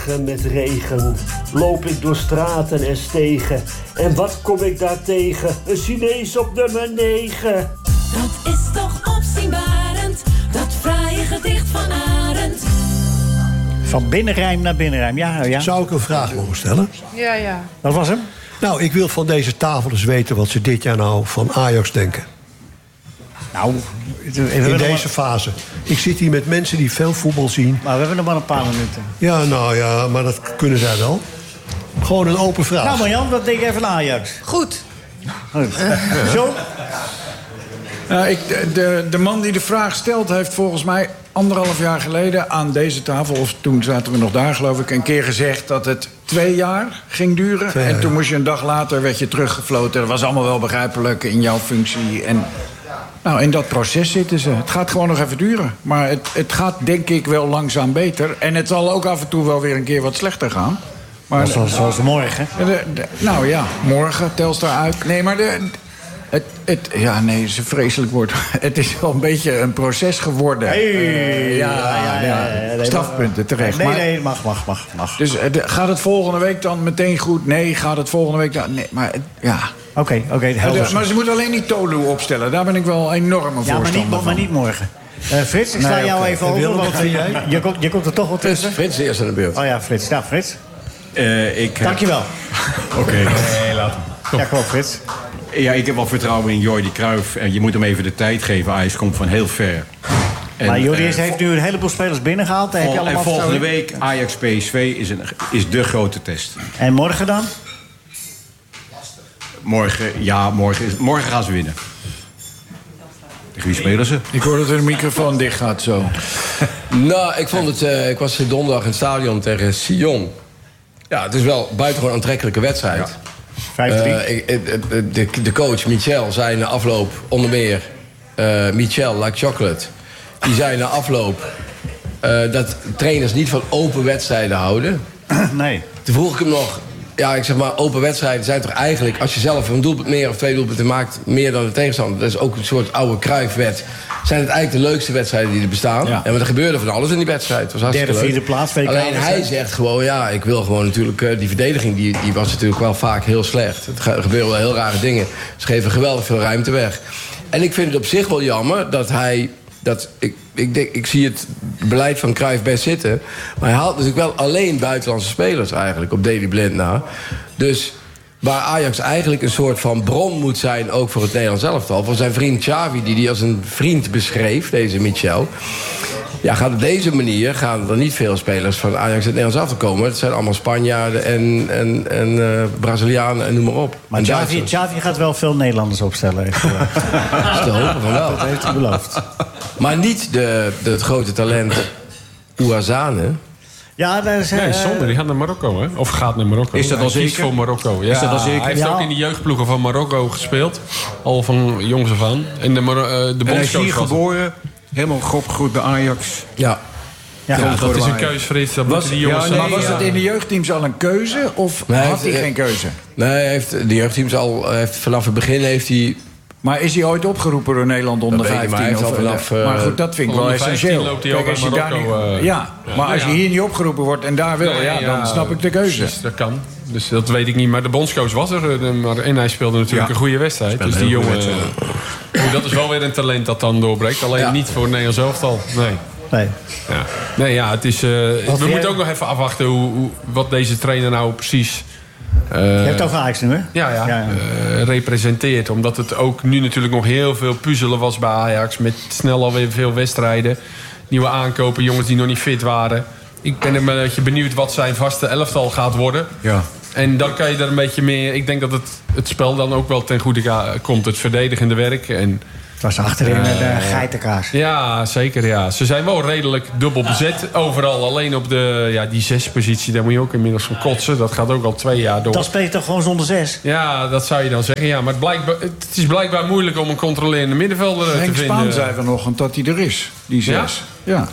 Met regen loop ik door straten en stegen. En wat kom ik daar tegen? Een Chinees op nummer 9. Dat is toch opzienbarend, dat fraaie gedicht van Arend. Van binnenrijm naar binnenrijm, ja. Zou ik een vraag mogen stellen? Ja. Dat was hem? Nou, ik wil van deze tafel eens weten wat ze dit jaar nou van Ajax denken. Nou, in deze fase. Ik zit hier met mensen die veel voetbal zien. Maar we hebben nog maar een paar minuten. Ja, nou ja, maar dat kunnen zij wel. Gewoon een open vraag. Nou Marjan, wat denk jij van Ajax? Goed. John? De man die de vraag stelt heeft volgens mij 1,5 jaar geleden aan deze tafel, of toen zaten we nog daar geloof ik, een keer gezegd dat het 2 jaar ging duren. En toen moest je een dag later, werd je teruggefloten. Dat was allemaal wel begrijpelijk in jouw functie. En nou, in dat proces zitten ze. Het gaat gewoon nog even duren. Maar het gaat denk ik wel langzaam beter. En het zal ook af en toe wel weer een keer wat slechter gaan. Maar zoals morgen. Nou ja, morgen, Telstar uit. Nee, maar het is een vreselijk woord. Het is wel een beetje een proces geworden. Strafpunten terecht. Nee, mag. Dus gaat het volgende week dan meteen goed? Nee, gaat het volgende week dan... Nee, maar ja... Oké, maar ze moeten alleen niet Tolu opstellen. Daar ben ik wel enorm een voorstander van. Maar niet morgen. Frits, ik sla jou even over. Want je komt er toch wel tussen. Frits is eerst aan de beurt. Oh ja, Frits. Nou, Frits. Dankjewel. Oké. Nee, laat hem. Ja, kom op, Frits. Ja, ik heb wel vertrouwen in Jordi Cruijff. En je moet hem even de tijd geven. Ajax komt van heel ver. Maar Jordi heeft nu een heleboel spelers binnengehaald. En volgende week Ajax PSV is de grote test. En morgen dan? Morgen gaan ze winnen. Tegen wie spelen ze? Ik hoor dat er een microfoon dicht gaat zo. Nou, ik was donderdag in het stadion tegen Sion. Ja, het is wel buitengewoon aantrekkelijke wedstrijd. 5-3. De coach Michel zei na afloop onder meer... Michel, like chocolate. Die zei na afloop... dat trainers niet van open wedstrijden houden. Nee. Toen vroeg ik hem nog... Ja, ik zeg maar, open wedstrijden zijn toch eigenlijk... als je zelf een doelpunt meer of 2 doelpunten maakt... meer dan de tegenstander, dat is ook een soort oude Cruijffwet... zijn het eigenlijk de leukste wedstrijden die er bestaan. Ja. En er gebeurde van alles in die wedstrijd. Het was hartstikke leuk. 4e plaats. Alleen hij zegt gewoon, ja, ik wil gewoon natuurlijk... die verdediging, die was natuurlijk wel vaak heel slecht. Er gebeuren wel heel rare dingen. Ze geven geweldig veel ruimte weg. En ik vind het op zich wel jammer dat hij... Ik zie het beleid van Cruijff best zitten. Maar hij haalt natuurlijk wel alleen buitenlandse spelers eigenlijk op Daley Blind na. Dus waar Ajax eigenlijk een soort van bron moet zijn... ook voor het Nederlands elftal. Voor zijn vriend Xavi, die als een vriend beschreef, deze Michel... Ja, gaat op deze manier gaan er niet veel spelers van Ajax het Nederlands elftal komen. Het zijn allemaal Spanjaarden en Brazilianen en noem maar op. Maar Xavi gaat wel veel Nederlanders opstellen. Dat is te hopen van wel. Dat heeft hij beloofd. Maar niet het grote talent Ouazzane. Ja, daar is, nee, Zonder, die gaat naar Marokko, hè? Of gaat naar Marokko. Is dat al zeker? Kiest voor Marokko. Ja, is dat al zeker? Hij heeft ook in de jeugdploegen van Marokko gespeeld. Al van jongs af aan. En de bondscoach hij is hier geboren, helemaal opgegroeid bij Ajax. Ja. Ja, dat is een keuze, Frits. Dat moeten die jongens maar was het in de jeugdteams al een keuze? Of had hij geen keuze? Nee, de jeugdteams vanaf het begin heeft hij... Maar is hij ooit opgeroepen door Nederland onder 15? Maar goed, dat vind ik wel essentieel. Loopt hij ook uit Marokko. Maar als je hier niet opgeroepen wordt en daar wil, dan snap ik de keuze. Precies, dat kan. Dus dat weet ik niet. Maar de bondscoach was er. En hij speelde natuurlijk een goede wedstrijd. Dus die jongen... dat is wel weer een talent dat dan doorbreekt. Alleen niet voor het Nederlands elftal. Nee. Ja, het is... we moeten ook nog even afwachten wat deze trainer nou precies... je hebt het over Ajax nu, hè? Ja. Representeert. Omdat het ook nu natuurlijk nog heel veel puzzelen was bij Ajax. Met snel alweer veel wedstrijden. Nieuwe aankopen, jongens die nog niet fit waren. Ik ben een beetje benieuwd wat zijn vaste elftal gaat worden. Ja. En dan kan je er een beetje meer... Ik denk dat het spel dan ook wel ten goede komt. Het verdedigende werk. En, het was achterin de geitenkaas. Ja, zeker. Ja. Ze zijn wel redelijk dubbel bezet overal. Alleen op die 6-positie, daar moet je ook inmiddels van kotsen. Dat gaat ook al 2 jaar door. Dan speel je toch gewoon zonder 6? Ja, dat zou je dan zeggen. Ja, maar het is blijkbaar moeilijk om een controlerende middenvelder te vinden. Henk Spaan zei vanochtend dat hij er is, die 6. Ja?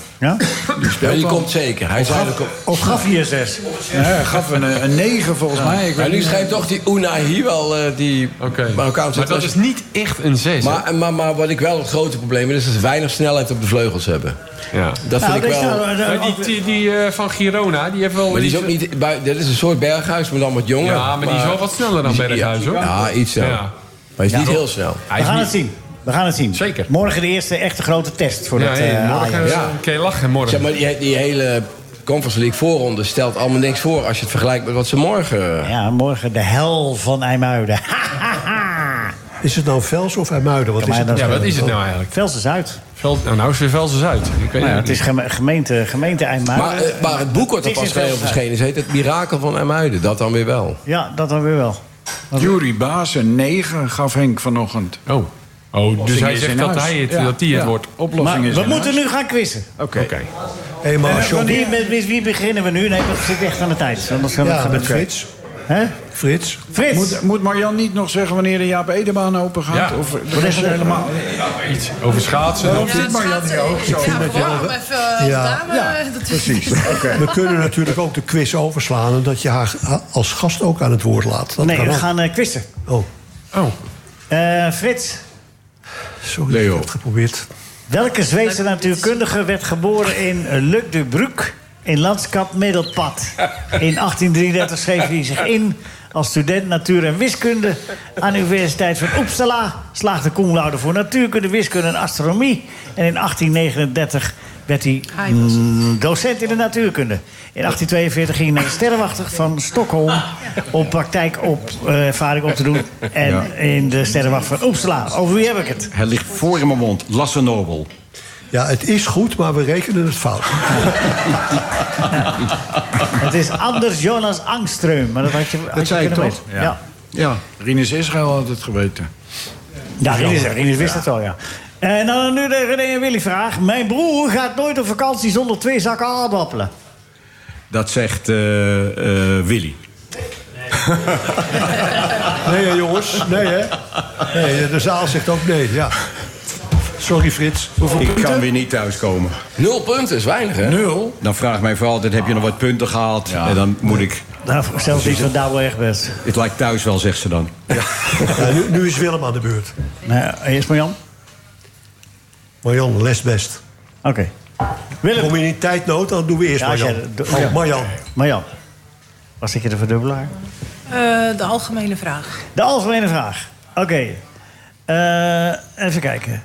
Die komt zeker. Of gaf hij een 6? Ja, hij gaf een 9 volgens mij. Maar nu schijnt toch die Unai wel wel die Marokkaanse... Maar dat is niet echt een 6. Maar wat ik wel het grote probleem is... dat ze weinig snelheid op de vleugels hebben. Ja. Dat vind ik wel... Die van Girona, die heeft wel... Maar die is ook niet... Dit is een soort Berghuis, maar dan wat jonger. Ja, maar die is wel wat sneller dan Berghuis, hoor. Ja, iets sneller. Ja. Maar hij is niet heel snel. We gaan het zien. Zeker. Morgen de eerste echte grote test voor het morgen kun je lachen morgen. Zeg maar, die hele Conference League voorronde stelt allemaal niks voor... als je het vergelijkt met wat ze morgen... Ja, morgen de hel van IJmuiden. Is het nou Vels of IJmuiden? Wat is het nou eigenlijk? Velsen-Zuid. Nou is het weer Velsen-Zuid. Het is gemeente IJmuiden. Maar het boek wat er pas verschenen is... heet Het Mirakel van IJmuiden. Dat dan weer wel. Ja, dat dan weer wel. Jury Baas, een 9 gaf Henk vanochtend. Dus hij zegt dat hij het wordt. Oplossing is we moeten nu gaan quizzen. Oké. Hey, met wie beginnen we nu? Nee, dat zit echt aan de tijd. Met Frits. Hè? Frits. Moet Marjan niet nog zeggen wanneer de Jaap Edebaan open gaat? Ja. Of dat is helemaal... Iets over schaatsen. Waarom zit Marjan niet ook zo? Precies. Okay. We kunnen natuurlijk ook de quiz overslaan... en dat je haar als gast ook aan het woord laat. We gaan quizzen. Frits. Sorry, ik heb het geprobeerd. Welke Zweedse natuurkundige werd geboren in Luc de Bruck... in landschap Middelpad? In 1833 schreef hij zich in als student natuur en wiskunde... aan de Universiteit van Uppsala. Slaagde cum laude voor natuurkunde, wiskunde en astronomie. En in 1839 werd hij docent in de natuurkunde. In 1842 ging hij naar de Sterrenwachter van Stockholm... om praktijkervaring op te doen. En in de Sterrenwachter van Uppsala. Over wie heb ik het? Het ligt voor in mijn mond. Lasse Nobel. Ja, het is goed, maar we rekenen het fout. Het is Anders Jonas Angström. Maar dat zei ik toch? Ja. Rinus Israël had het geweten. Ja, Rinus wist het wel, ja. En dan nu de René en Willy vraag. Mijn broer gaat nooit op vakantie zonder 2 zakken aardappelen. Dat zegt Willy. Nee, hè, jongens. Nee, hè? Nee, de zaal zegt ook nee, ja. Sorry, Frits. Ik kan weer niet thuiskomen. 0 punten is weinig, hè? 0? Dan vraagt mij voor altijd, heb je nog wat punten gehaald? Ja. En dan moet ik... Nou, zelfs iets van Douwe Egberts. Het lijkt thuis wel, zegt ze dan. Ja. Nu is Willem aan de beurt. Eerst Marjan. Marjan, les best. Oké. Willem. Kom je in tijdnood, dan doen we eerst Marjan. Marjan. Wat zit je de verdubbelaar? De algemene vraag. De algemene vraag. Oké. Even kijken.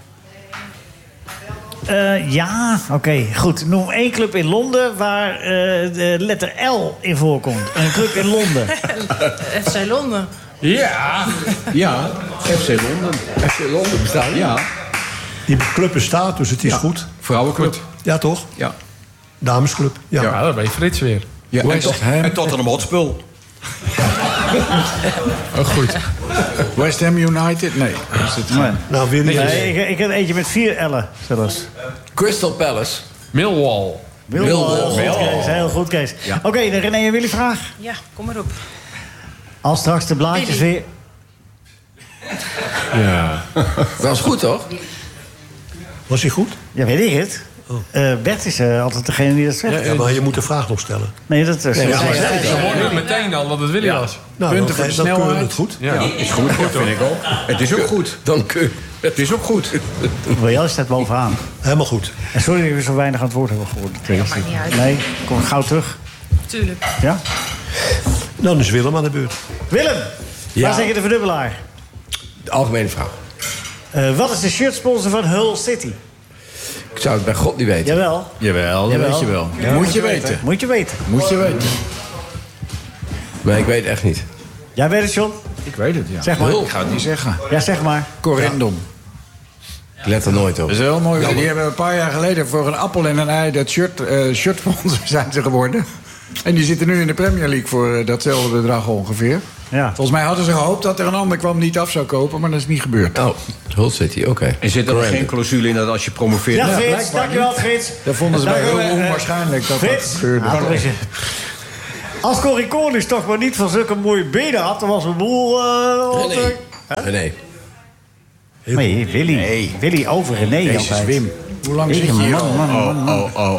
Oké, goed. Noem 1 club in Londen waar de letter L in voorkomt. Een club in Londen. FC Londen. Ja, FC Londen. FC Londen bestaat. Ja. Die club bestaat, dus het is goed. Vrouwenclub. Ja, toch? Ja. Damesclub. Ja, daar ben je Frits weer. Ja, en Tottenham Hotspur. Goed. West Ham United? Nee. Nou, weer niet. Nee, ik heb eentje met 4 L'en zelfs. Crystal Palace. Millwall. Heel goed, Kees. Ja. Oké, de René en Willy vraag. Ja, kom maar op. Als straks de blaadjes weer... Ja. Dat was goed, toch? Was hij goed? Ja, weet ik het. Bert is altijd degene die dat zegt. Ja, maar je moet de vraag nog stellen. Nee, dat is... Ze hoorden meteen al dat het Willy was. Nou, punten voor de snelheid. Dan het goed. Ja, is goed, dat vind ik ook. Het is ook goed. Het is ook goed. Royal staat bovenaan. Helemaal goed. En sorry dat we zo weinig aan het woord hebben gehoord. Dat maakt niet uit. Nee, kom gauw terug. Tuurlijk. Ja? Dan is Willem aan de beurt. Willem, waar zeg je de verdubbelaar? De algemene vraag. Wat is de shirtsponsor van Hull City? Ik zou het bij God niet weten. Jawel, dat weet je wel. Ja, moet je weten. Moet je weten. Nee, ik weet het echt niet. Jij weet het, John? Ik weet het, ja. Zeg maar. Ik ga het niet zeggen. Ja, zeg maar. Correndon. Ik let er nooit op. Dat is heel mooi. Die hebben een paar jaar geleden voor een appel en een ei... dat shirtsponsor zijn ze geworden. En die zitten nu in de Premier League voor datzelfde bedrag ongeveer. Ja. Volgens mij hadden ze gehoopt dat er een ander kwam niet af zou kopen... maar dat is niet gebeurd. Oh, Hull City, oké. En zit er geen clausule in dat als je promoveert... Ja, Frits, dankjewel, Frits. Dat vonden ze heel onwaarschijnlijk dat Frits, dat gebeurde. Als Corrie Konings toch maar niet van zulke mooie benen had... dan was mijn boel... Nee. Nee, Willy. Nee. Willy over René. Jezus, Wim. Hoe lang zit je hier al?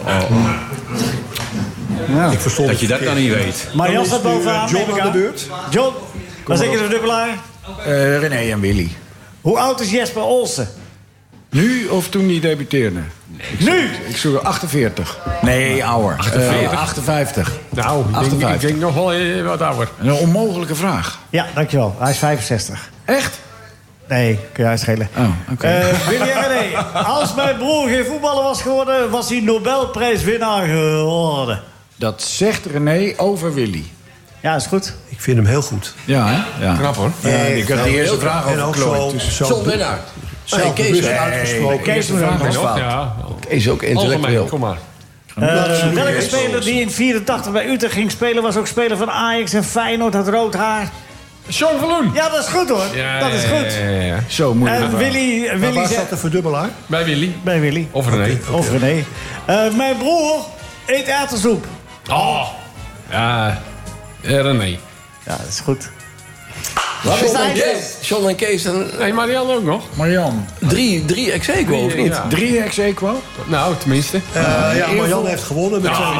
Ja. Ik verstond dat je dat dan niet weet. Maar Jan staat bovenaan. John aan de beurt. John, waar zeg je de verdubbelaar? René en Willy. Hoe oud is Jesper Olsen? Nu of toen hij debuteerde? Nu! Ik zoek 48. Nee, ouder. 58. Nou, ik denk nog wel wat ouder. Een onmogelijke vraag. Ja, dankjewel. Hij is 65. Echt? Nee, kun je uitschelen. Oh, oké. Willy en René, als mijn broer geen voetballer was geworden, was hij Nobelprijswinnaar geworden. Dat zegt René over Willy. Ja, is goed. Ik vind hem heel goed. Ja, hè? Ja. Knap, hoor. Ik had de eerste vraag En ook over Zo'n winnaar. zelfbewust uitgesproken. Kees de vraag was fout. Ja, Is ook intellectueel. algemeen, kom maar. Welke speler die in 84 bij Utrecht ging spelen, was ook speler van Ajax en Feyenoord, had rood haar? Sean van Loen. Ja, dat is goed hoor. Dat is goed. Ja. Zo moeilijk. En Willy Waar zegt... staat de verdubbelaar? Bij Willy. Bij Willy. Of René. Of René. Mijn broer eet erwtensoep. Oh. Ja. René. Ja, dat is goed. Wat is John en Kees. Nee, Marianne ook nog. Marian. 3 ex-aequo, of niet? Ja. 3 ex-aequo? Nou, tenminste. Ja, Marjan heeft gewonnen met zijn...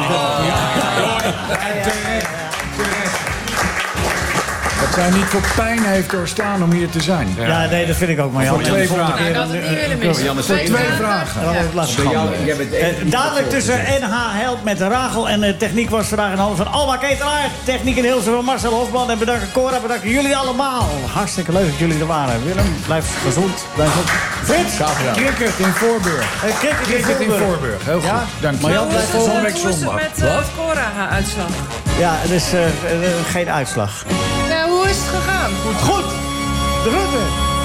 Dat zij niet voor pijn heeft doorstaan om hier te zijn. Ja, nee, dat vind ik ook, Marjan. Voor 2 vragen. Ik had het niet willen missen. Voor 2 vragen. Dadelijk tussen NH Held met Rachel en de techniek was vandaag in handen van Alma Ketelaar. Techniek in Hilsen van Marcel Hofman. En bedankt Cora, bedankt jullie allemaal. Hartstikke leuk dat jullie er waren. Willem, blijf gezond. Blijf goed. Frits. Cricket in Voorburg. Cricket in Voorburg. Heel goed. Ja? Dank je. Marjan blijft volgende week Hoe is het zondag. met Cora-uitslag? Ja, het is geen uitslag. Hoe is het gegaan? Goed. De groeten.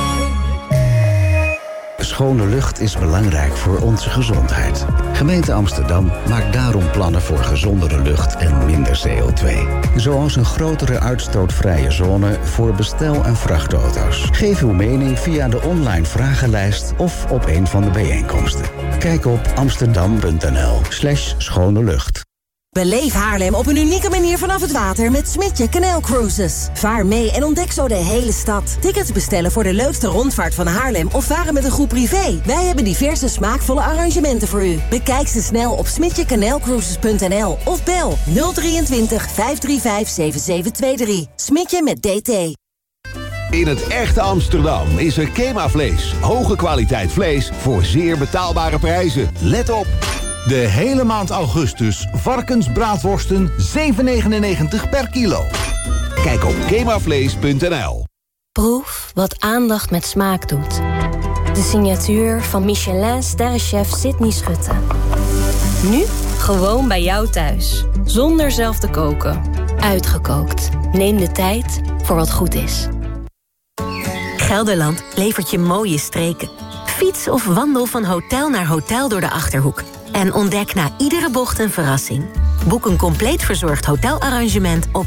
Schone lucht is belangrijk voor onze gezondheid. Gemeente Amsterdam maakt daarom plannen voor gezondere lucht en minder CO2. Zoals een grotere uitstootvrije zone voor bestel- en vrachtauto's. Geef uw mening via de online vragenlijst of op een van de bijeenkomsten. Kijk op amsterdam.nl/schone lucht. Beleef Haarlem op een unieke manier vanaf het water met Smintje Canal Cruises. Vaar mee en ontdek zo de hele stad. Tickets bestellen voor de leukste rondvaart van Haarlem of varen met een groep privé. Wij hebben diverse smaakvolle arrangementen voor u. Bekijk ze snel op smitjecanalcruises.nl of bel 023 535 7723. Smintje met DT. In het echte Amsterdam is er Kema Vlees. Hoge kwaliteit vlees voor zeer betaalbare prijzen. Let op! De hele maand augustus varkensbraadworsten 7,99 per kilo. Kijk op kemavlees.nl. Proef wat aandacht met smaak doet. De signatuur van Michelin-sterrenchef Sydney Schutte. Nu gewoon bij jou thuis. Zonder zelf te koken. Uitgekookt. Neem de tijd voor wat goed is. Gelderland levert je mooie streken. Fiets of wandel van hotel naar hotel door de Achterhoek. En ontdek na iedere bocht een verrassing. Boek een compleet verzorgd hotelarrangement op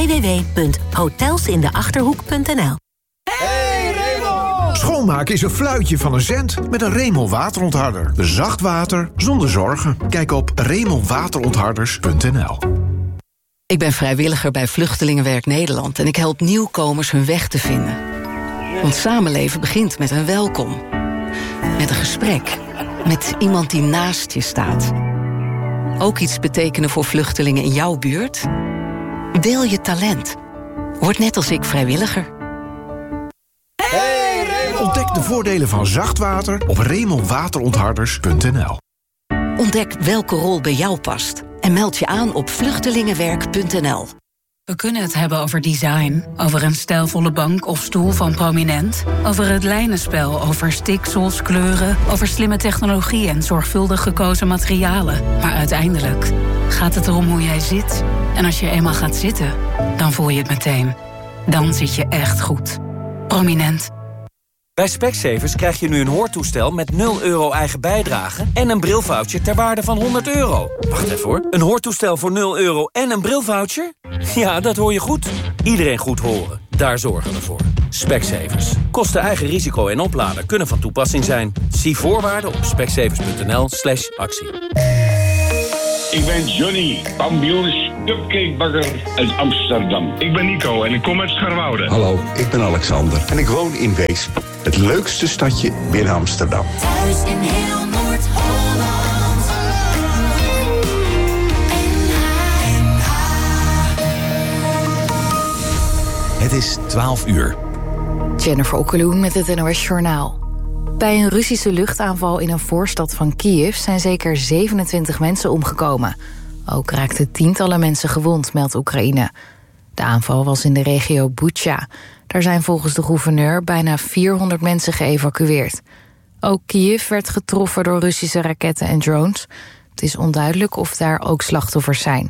www.hotelsindeachterhoek.nl. Hey Raymond! Schoonmaken is een fluitje van een cent met een Raymond waterontharder. Zacht water zonder zorgen. Kijk op RaymondWaterontharders.nl. Ik ben vrijwilliger bij Vluchtelingenwerk Nederland en ik help nieuwkomers hun weg te vinden. Want samenleven begint met een welkom. Met een gesprek. Met iemand die naast je staat. Ook iets betekenen voor vluchtelingen in jouw buurt? Deel je talent. Word net als ik vrijwilliger. Hey Raymond! Ontdek de voordelen van zacht water op RaymondWaterontharders.nl. Ontdek welke rol bij jou past. En meld je aan op vluchtelingenwerk.nl. We kunnen het hebben over design, over een stijlvolle bank of stoel van Prominent, over het lijnenspel, over stiksels, kleuren, over slimme technologie en zorgvuldig gekozen materialen. Maar uiteindelijk gaat het erom hoe jij zit. En als je eenmaal gaat zitten, dan voel je het meteen. Dan zit je echt goed. Prominent. Bij Specsavers krijg je nu een hoortoestel met 0 euro eigen bijdrage en een brilvoucher ter waarde van €100. Wacht even hoor, een hoortoestel voor 0 euro en een brilvoucher? Ja, dat hoor je goed. Iedereen goed horen, daar zorgen we voor. Specsavers. Kosten eigen risico en opladen kunnen van toepassing zijn. Zie voorwaarden op specsavers.nl/actie. Ik ben Johnny, kampioens cupcakebakker uit Amsterdam. Ik ben Nico en ik kom uit Scharwoude. Hallo, ik ben Alexander en ik woon in Weesp. Het leukste stadje binnen Amsterdam. Thuis in heel Noord-Holland. Het is 12 uur. Jennifer Okkeloen met het NOS Journaal. Bij een Russische luchtaanval in een voorstad van Kiev zijn zeker 27 mensen omgekomen. Ook raakten tientallen mensen gewond, meldt Oekraïne. De aanval was in de regio Bucha. Daar zijn volgens de gouverneur bijna 400 mensen geëvacueerd. Ook Kiev werd getroffen door Russische raketten en drones. Het is onduidelijk of daar ook slachtoffers zijn.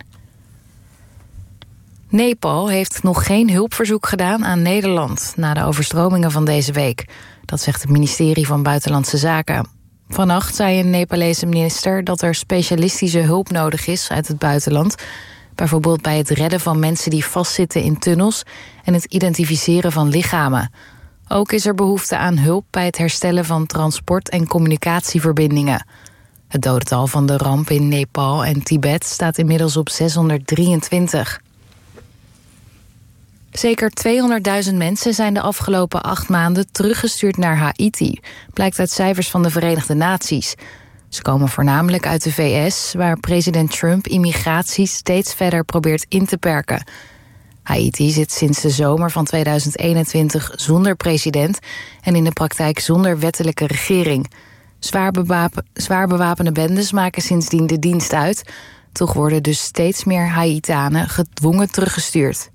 Nepal heeft nog geen hulpverzoek gedaan aan Nederland na de overstromingen van deze week. Dat zegt het ministerie van Buitenlandse Zaken. Vannacht zei een Nepalese minister dat er specialistische hulp nodig is uit het buitenland. Bijvoorbeeld bij het redden van mensen die vastzitten in tunnels en het identificeren van lichamen. Ook is er behoefte aan hulp bij het herstellen van transport- en communicatieverbindingen. Het dodental van de ramp in Nepal en Tibet staat inmiddels op 623. Zeker 200.000 mensen zijn de afgelopen 8 maanden teruggestuurd naar Haiti, blijkt uit cijfers van de Verenigde Naties. Ze komen voornamelijk uit de VS, waar president Trump immigratie steeds verder probeert in te perken. Haiti zit sinds de zomer van 2021 zonder president en in de praktijk zonder wettelijke regering. Zwaar bewapende bendes maken sindsdien de dienst uit. Toch worden dus steeds meer Haitianen gedwongen teruggestuurd.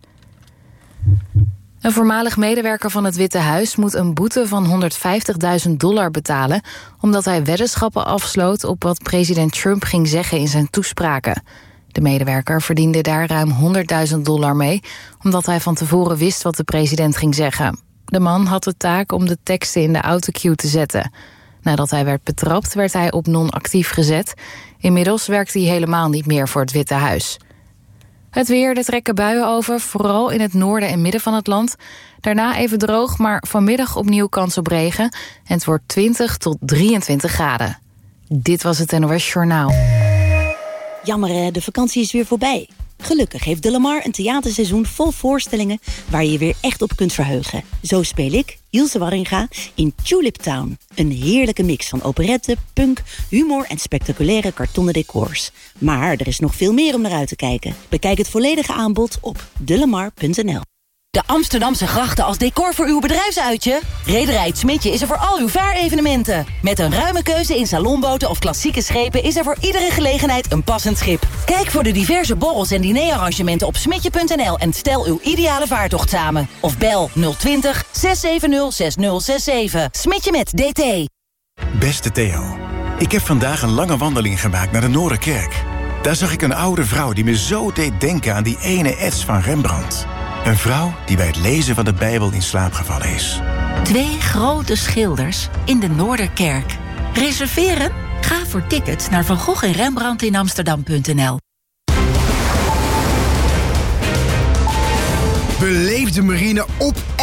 Een voormalig medewerker van het Witte Huis moet een boete van $150.000 betalen, omdat hij weddenschappen afsloot op wat president Trump ging zeggen in zijn toespraken. De medewerker verdiende daar ruim $100.000 mee, omdat hij van tevoren wist wat de president ging zeggen. De man had de taak om de teksten in de autocue te zetten. Nadat hij werd betrapt, werd hij op non-actief gezet. Inmiddels werkt hij helemaal niet meer voor het Witte Huis. Het weer, er trekken buien over, vooral in het noorden en midden van het land. Daarna even droog, maar vanmiddag opnieuw kans op regen. En het wordt 20 tot 23 graden. Dit was het NOS Journaal. Jammer hè, de vakantie is weer voorbij. Gelukkig heeft De Lamar een theaterseizoen vol voorstellingen waar je je weer echt op kunt verheugen. Zo speel ik, Ilse Warringa, in Tulip Town. Een heerlijke mix van operette, punk, humor en spectaculaire kartonnen decors. Maar er is nog veel meer om naar uit te kijken. Bekijk het volledige aanbod op delamar.nl. De Amsterdamse grachten als decor voor uw bedrijfsuitje? Rederij Het Smidje is er voor al uw vaarevenementen. Met een ruime keuze in salonboten of klassieke schepen is er voor iedere gelegenheid een passend schip. Kijk voor de diverse borrels en dinerarrangementen op smidje.nl en stel uw ideale vaartocht samen. Of bel 020 670 6067. Smidje met DT. Beste Theo, ik heb vandaag een lange wandeling gemaakt naar de Noorderkerk. Daar zag ik een oude vrouw die me zo deed denken aan die ene ets van Rembrandt. Een vrouw die bij het lezen van de Bijbel in slaap gevallen is. 2 grote schilders in de Noorderkerk. Reserveren? Ga voor tickets naar Van Gogh en Rembrandt in Amsterdam.nl. Beleef de marine op